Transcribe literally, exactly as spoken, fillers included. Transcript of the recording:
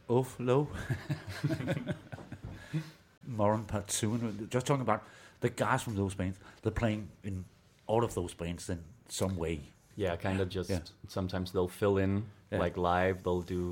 Oaf Low. Moran Part two. And just talking about the guys from those bands. They're playing in all of those bands in some way. Yeah, kind of just Yeah. sometimes they'll fill in Yeah. like live. They'll do